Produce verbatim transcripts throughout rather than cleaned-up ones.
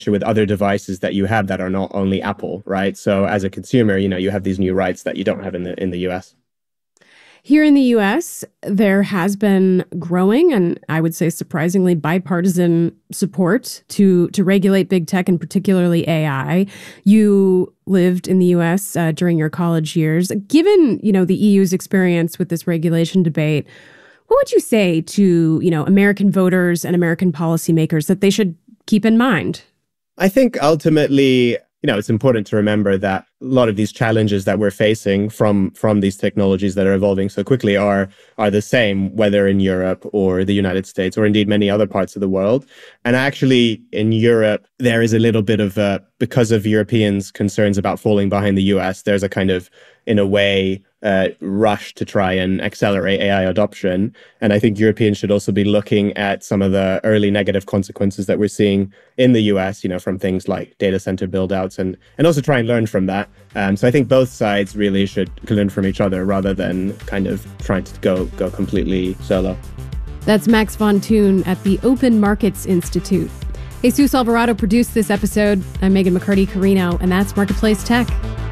with other devices that you have that are not only Apple, right? So as a consumer, you know, you have these new rights that you don't have in the in the U S. Here in the U S, there has been growing and I would say surprisingly bipartisan support to to regulate big tech and particularly A I. You lived in the U S uh, during your college years. Given, you know, the E U's experience with this regulation debate, what would you say to, you know, American voters and American policymakers that they should keep in mind? I think ultimately, you know, it's important to remember that a lot of these challenges that we're facing from from these technologies that are evolving so quickly are are the same, whether in Europe or the United States or indeed many other parts of the world. And actually, in Europe, there is a little bit of a, because of Europeans' concerns about falling behind the U S, there's a kind of, in a way, uh, rush to try and accelerate A I adoption. And I think Europeans should also be looking at some of the early negative consequences that we're seeing in the U S, you know, from things like data center build-outs, and, and also try and learn from that. Um, so I think both sides really should learn from each other rather than kind of trying to go go completely solo. That's Max von Thun at the Open Markets Institute. Jesus Alvarado produced this episode. I'm Megan McCarty-Carino, and that's Marketplace Tech.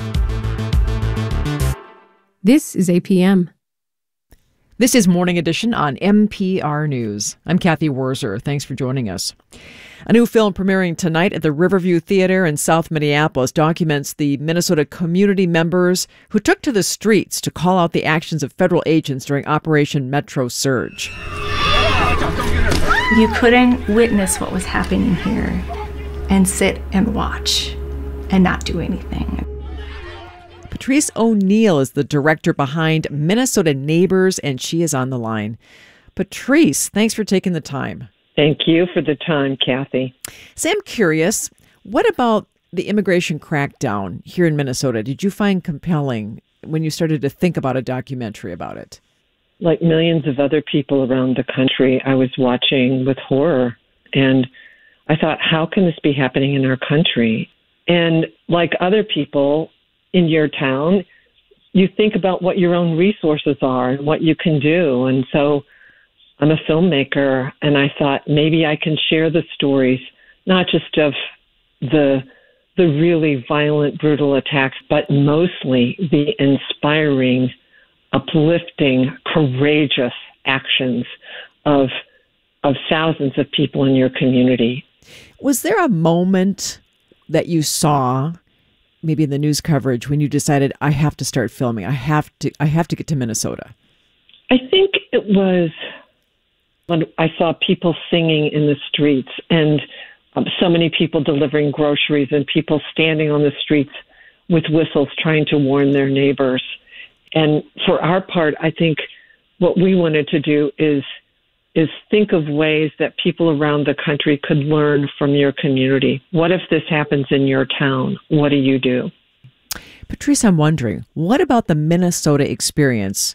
This is A P M. This is Morning Edition on N P R News. I'm Kathy Wurzer. Thanks for joining us. A new film premiering tonight at the Riverview Theater in South Minneapolis documents the Minnesota community members who took to the streets to call out the actions of federal agents during Operation Metro Surge. You couldn't witness what was happening here and sit and watch and not do anything. Patrice O'Neill is the director behind Minnesota Neighbors, and she is on the line. Patrice, thanks for taking the time. Thank you for the time, Kathy. So I'm curious, what about the immigration crackdown here in Minnesota did you find compelling when you started to think about a documentary about it? Like millions of other people around the country, I was watching with horror. And I thought, how can this be happening in our country? And like other people in your town, you think about what your own resources are and what you can do. And so I'm a filmmaker, and I thought maybe I can share the stories, not just of the the really violent, brutal attacks, but mostly the inspiring, uplifting, courageous actions of of thousands of people in your community. Was there a moment that you saw, maybe in the news coverage, when you decided, I have to start filming, I have to I have to get to Minnesota? I think it was when I saw people singing in the streets, and um, so many people delivering groceries, and people standing on the streets with whistles trying to warn their neighbors. And for our part, I think what we wanted to do is is think of ways that people around the country could learn from your community. What if this happens in your town? What do you do? Patrice, I'm wondering, what about the Minnesota experience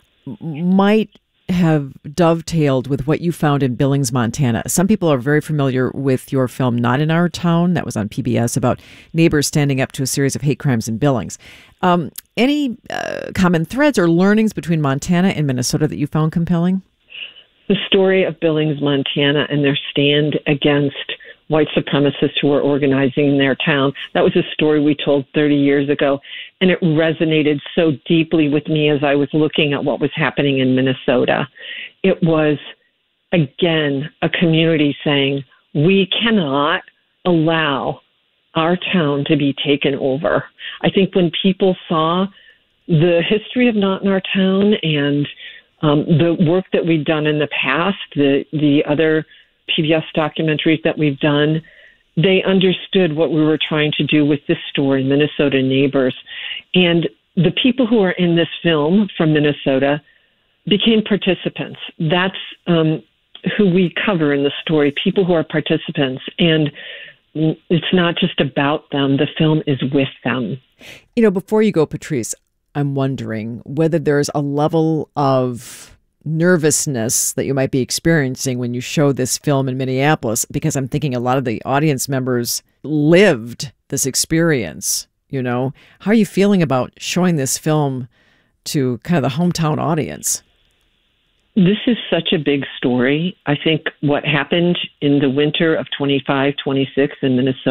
might have dovetailed with what you found in Billings, Montana? Some people are very familiar with your film Not in Our Town, that was on P B S, about neighbors standing up to a series of hate crimes in Billings. Um, any uh, common threads or learnings between Montana and Minnesota that you found compelling? The story of Billings, Montana, and their stand against white supremacists who were organizing in their town. That was a story we told thirty years ago, and it resonated so deeply with me as I was looking at what was happening in Minnesota. It was, again, a community saying, we cannot allow our town to be taken over. I think when people saw the history of Not in Our Town and um, the work that we've done in the past, the, the other P B S documentaries that we've done, they understood what we were trying to do with this story, Minnesota Neighbors. And the people who are in this film from Minnesota became participants. That's um, who we cover in the story, people who are participants. And it's not just about them. The film is with them. You know, before you go, Patrice, I'm wondering whether there's a level of nervousness that you might be experiencing when you show this film in Minneapolis, because I'm thinking a lot of the audience members lived this experience. You know, how are you feeling about showing this film to kind of the hometown audience? This is such a big story. I think what happened in the winter of twenty-five, twenty-six in Minnesota